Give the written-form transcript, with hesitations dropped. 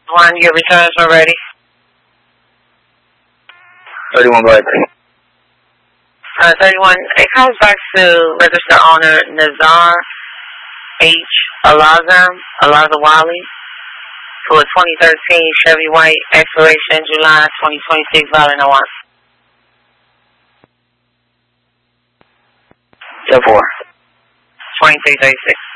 One, your returns are ready. 31, go ahead. 31, it comes back to register owner Nazar H. Alazawali for a 2013 Chevy White, expiration July 2026, valid no one. 10-4. 2336.